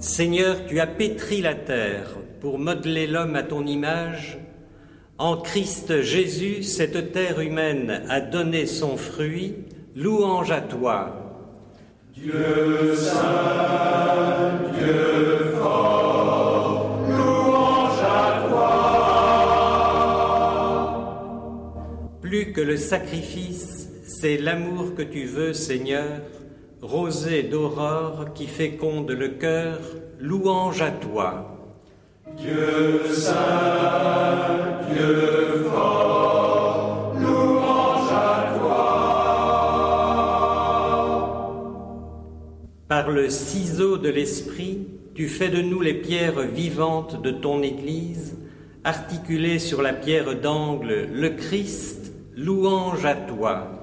Seigneur, tu as pétri la terre pour modeler l'homme à ton image. En Christ Jésus, cette terre humaine a donné son fruit. Louange à toi. Dieu saint, Dieu fort, louange à toi. Plus que le sacrifice, c'est l'amour que tu veux, Seigneur, rosée d'aurore qui féconde le cœur, louange à toi. Dieu saint, Dieu fort, louange à toi. Par le ciseau de l'Esprit, tu fais de nous les pierres vivantes de ton Église, articulées sur la pierre d'angle, le Christ, louange à toi.